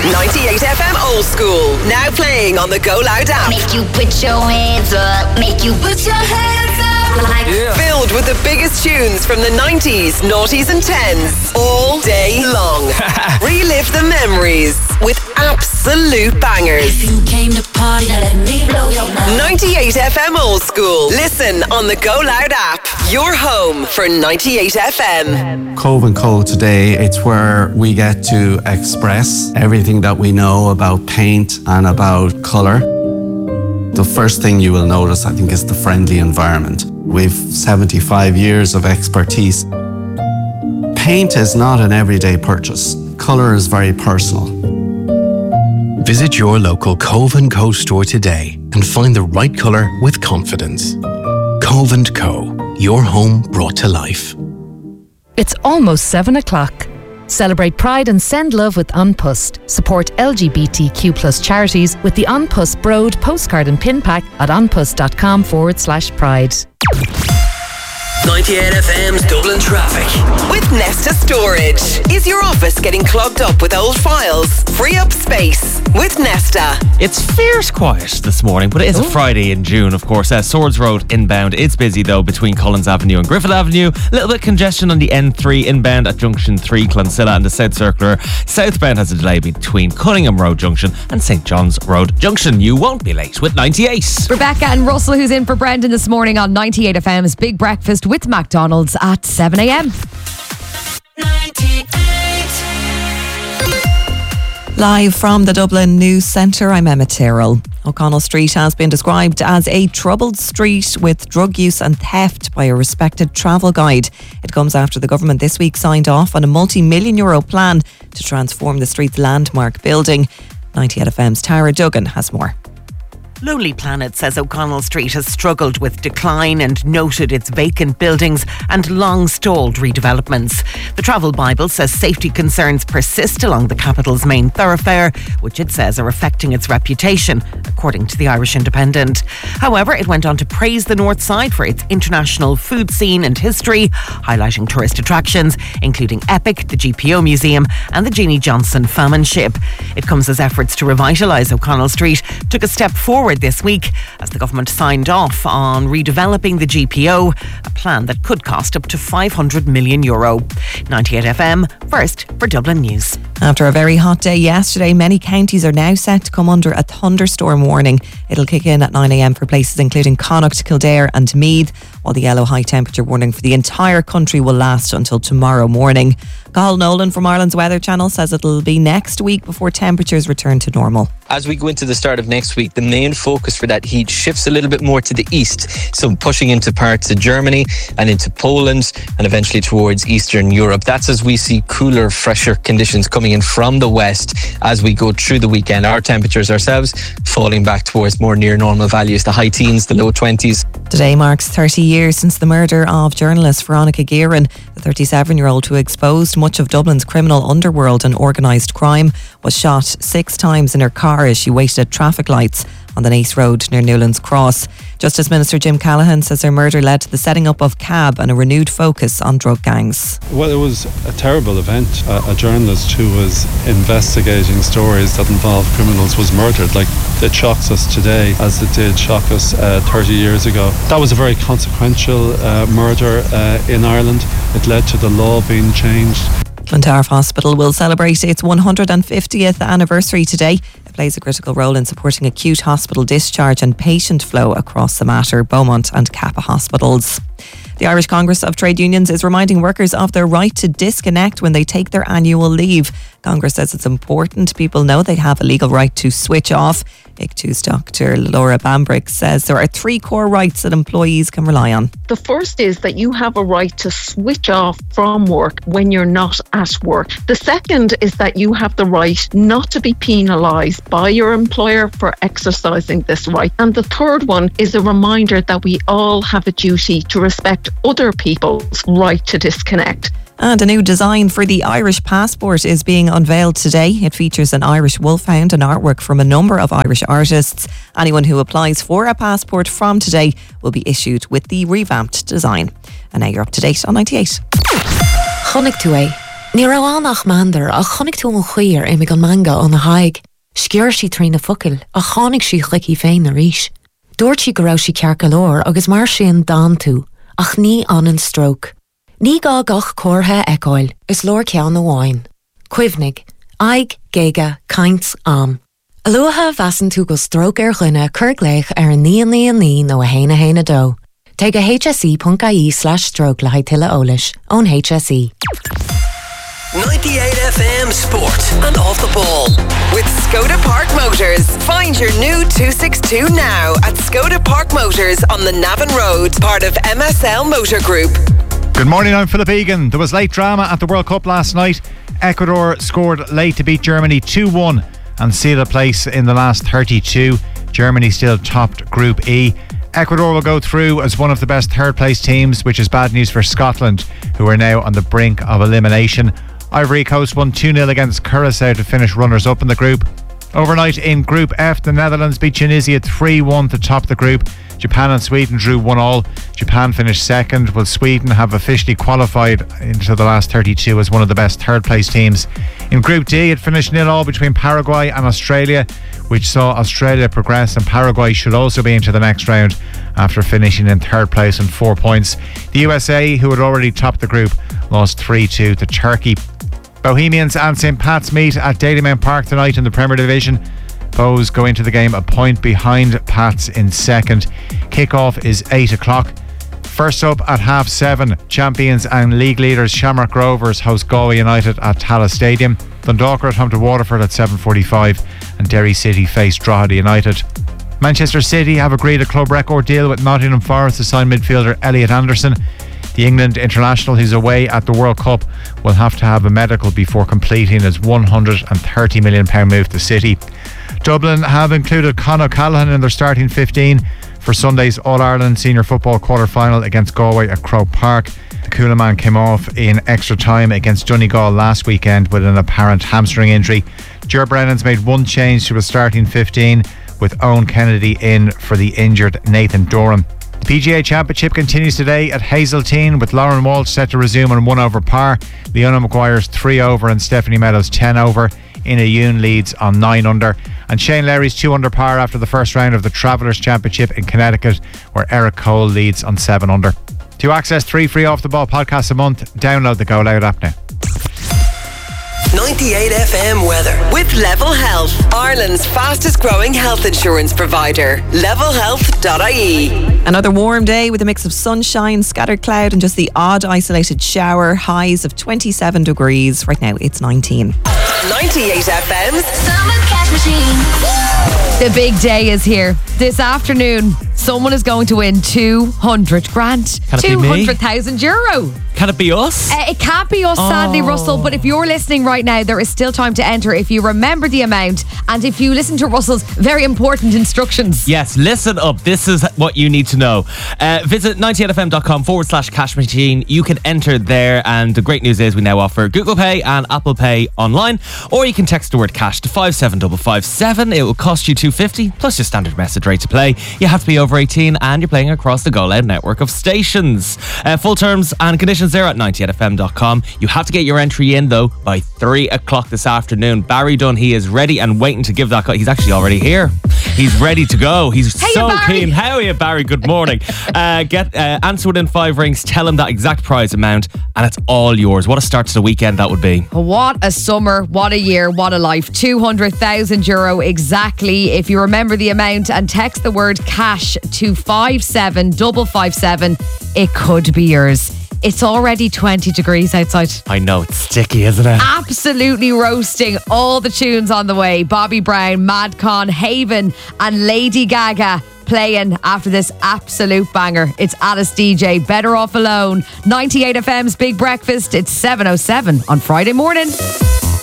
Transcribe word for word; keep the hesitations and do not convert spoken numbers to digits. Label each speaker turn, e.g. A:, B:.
A: ninety-eight F M Old School, now playing on the Go Loud app.
B: Make you put your hands up, make you put your hands up like
A: yeah. Filled with the biggest tunes from the nineties, noughties and tens, all day long. Relive the memories with absolute bangers.
B: If you came to party, let me blow your mind.
A: ninety-eight F M Old School. Listen on the Go Loud app. Your home for ninety-eight F M.
C: Cove and Co today, it's where we get to express everything that we know about paint and about colour. The first thing you will notice, I think, is the friendly environment. We've seventy-five years of expertise. Paint is not an everyday purchase. Colour is very personal.
D: Visit your local Cove and Co store today and find the right colour with confidence. Cove and Co, your home brought to life.
E: It's almost seven o'clock. Celebrate Pride and send love with Unpust. Support L G B T Q plus charities with the Unpust Broad postcard and pin pack at unpust.com forward slash pride.
F: ninety-eight F M's Dublin traffic.
A: With Nesta Storage. Is your office getting clogged up with old files? Free up space with Nesta.
G: It's fierce quiet this morning, but it is Ooh. a Friday in June, of course. Uh, Swords Road inbound. It's busy though between Collins Avenue and Griffith Avenue. A little bit congestion on the N three inbound at Junction three, Clonsilla, and the South Circular. Southbound has a delay between Cunningham Road Junction and St John's Road Junction. You won't be late with ninety-eight.
H: Rebecca and Russell, who's in for Brendan this morning on ninety-eight F M's Big Breakfast with McDonald's at seven a.m. Live from the Dublin News Centre, I'm Emma Tyrrell. O'Connell Street has been described as a troubled street with drug use and theft by a respected travel guide. It comes after the government this week signed off on a multi-million euro plan to transform the street's landmark building. ninety-eight F M's Tara Duggan has more.
I: Lonely Planet says O'Connell Street has struggled with decline and noted its vacant buildings and long-stalled redevelopments. The Travel Bible says safety concerns persist along the capital's main thoroughfare, which it says are affecting its reputation, according to the Irish Independent. However, it went on to praise the North Side for its international food scene and history, highlighting tourist attractions, including Epic, the G P O Museum and the Jeannie Johnson Famine Ship. It comes as efforts to revitalise O'Connell Street took a step forward this week as the government signed off on redeveloping the G P O, a plan that could cost up to five hundred million euro. ninety-eight F M, first for Dublin News.
H: After a very hot day yesterday, many counties are now set to come under a thunderstorm warning. It'll kick in at nine a.m. for places including Connacht, Kildare and Meath, while the yellow high temperature warning for the entire country will last until tomorrow morning. Cathal Nolan from Ireland's Weather Channel says it'll be next week before temperatures return to normal.
J: As we go into the start of next week, the main focus for that heat shifts a little bit more to the east, so pushing into parts of Germany and into Poland and eventually towards Eastern Europe. That's as we see cooler, fresher conditions coming in from the west as we go through the weekend. Our temperatures ourselves falling back towards more near normal values, the high teens, the low twenties.
H: Today marks thirty years since the murder of journalist Veronica Guerin. The thirty-seven-year-old who exposed much of Dublin's criminal underworld and organised crime was shot six times in her car as she waited at traffic lights on the Naas Road near Newlands Cross. Justice Minister Jim Callaghan says her murder led to the setting up of C A B and a renewed focus on drug gangs.
K: Well, it was a terrible event. A, a journalist who was investigating stories that involved criminals was murdered. Like, it shocks us today as it did shock us uh, thirty years ago. That was a very consequential uh, murder uh, in Ireland. It led to the law being changed.
H: Clontarf Hospital will celebrate its one hundred fiftieth anniversary today. It plays a critical role in supporting acute hospital discharge and patient flow across the Mater, Beaumont and Kappa hospitals. The Irish Congress of Trade Unions is reminding workers of their right to disconnect when they take their annual leave. Congress says it's important people know they have a legal right to switch off. I C T U's Doctor Laura Bambrick says there are three core rights that employees can rely on.
L: The first is that you have a right to switch off from work when you're not at work. The second is that you have the right not to be penalised by your employer for exercising this right. And the third one is a reminder that we all have a duty to respect other people's right to disconnect.
H: And a new design for the Irish passport is being unveiled today. It features an Irish wolfhound and artwork from a number of Irish artists. Anyone who applies for a passport from today will be issued with the revamped design. And now you're up to date on ninety-eight.
M: Chonaic tú é. Ní raánach mandar a chonig tú an chuir é me an manga an na haig. Scior si trí na focail a chonig si chlicí féin na ríis. Dúirt si go raibh si cear galóir agus mar sin dán tú, ach ní an an stroke. Ní gá gach córtha eáil is lór ceann na bháin. Cuimhnig, aig, géige, caints, am. Aluatha bheasan tú go stroke ar chuine curgléich ar an níon níon ní nó a héna héna dó. Take a h s e dot i e slash stroke le haitile ólis ón H S E.
F: ninety-eight F M Sport and Off the Ball.
A: With Skoda Park Motors. Find your new two sixty-two now at Skoda Park Motors on the Navan Road, part of M S L Motor Group.
N: Good morning, I'm Philip Egan. There was late drama at the World Cup last night. Ecuador scored late to beat Germany two one and sealed a place in the last thirty-two. Germany still topped Group E. Ecuador will go through as one of the best third place teams, which is bad news for Scotland, who are now on the brink of elimination. Ivory Coast won two nil against Curaçao to finish runners-up in the group. Overnight in Group F, the Netherlands beat Tunisia three one to top the group. Japan and Sweden drew one all. Japan finished second, while Sweden have officially qualified into the last thirty-two as one of the best third-place teams. In Group D, it finished nil all between Paraguay and Australia, which saw Australia progress, and Paraguay should also be into the next round after finishing in third place on four points. The U S A, who had already topped the group, lost three two to Turkey. Bohemians and Saint Pat's meet at Dalymount Park tonight in the Premier Division. Bows go into the game a point behind Pats in second. Kickoff is eight o'clock. First up at half seven, champions and league leaders Shamrock Rovers host Galway United at Tallaght Stadium. Dundalk are at home to Waterford at seven forty-five, and Derry City face Drogheda United. Manchester City have agreed a club record deal with Nottingham Forest to sign midfielder Elliot Anderson. The England international, who's away at the World Cup, will have to have a medical before completing his one hundred thirty million pounds move to City. Dublin have included Con O'Callaghan in their starting fifteen for Sunday's All-Ireland Senior Football quarter-final against Galway at Croke Park. The Coola man came off in extra time against Donegal last weekend with an apparent hamstring injury. Ger Brennan's made one change to his starting fifteen, with Owen Kennedy in for the injured Nathan Doran. The P G A Championship continues today at Hazeltine, with Lauren Walsh set to resume on one over par. Leona Maguire's three over and Stephanie Meadows ten over. Ina Yoon leads on nine under. And Shane Lowry's two under par after the first round of the Travellers Championship in Connecticut, where Eric Cole leads on seven under. To access three free Off the Ball podcasts a month, download the Go Loud app now.
F: ninety-eight F M weather.
A: With Level Health, Ireland's fastest growing health insurance provider. level health dot I E.
H: Another warm day with a mix of sunshine, scattered cloud and just the odd isolated shower. Highs of twenty-seven degrees. Right now it's nineteen.
A: ninety-eight F M's
B: Summer Cash Machine.
E: The big day is here. This afternoon, someone is going to win two hundred grand.
G: Can it be me?
E: two hundred thousand euro.
G: Can it be us?
E: Uh, it can't be us, sadly,
G: Oh.
E: Russell. But if you're listening right now, there is still time to enter if you remember the amount and if you listen to Russell's very important instructions.
G: Yes, listen up. This is what you need to know. Uh, visit ninety-eight F M dot com forward slash cash machine. You can enter there, and the great news is we now offer Google Pay and Apple Pay online, or you can text the word cash to five seven five five seven. It will cost you two fifty plus your standard message rate to play. You have to be over eighteen and you're playing across the Go Loud network of stations. Uh, full terms and conditions there at ninety-eight F M dot com. You have to get your entry in though by three o'clock this afternoon. Barry Dunn, he is ready and waiting to give that. Co- He's actually already here. He's ready to go. He's
E: Hey,
G: so
E: Barry.
G: keen. How are you, Barry? Good morning. uh, get uh, answer within five rings. Tell him that exact prize amount, and it's all yours. What a start to the weekend that would be.
E: What a summer, what a year, what a life. two hundred thousand euro exactly. If you remember the amount and text the word cash to five seven five five seven, it could be yours. It's already twenty degrees outside.
G: I know, it's sticky, isn't it?
E: Absolutely roasting. All the tunes on the way. Bobby Brown, Madcon, Haven and Lady Gaga playing after this absolute banger. It's Alice D J, Better Off Alone. ninety-eight F M's Big Breakfast. It's seven oh seven on Friday morning.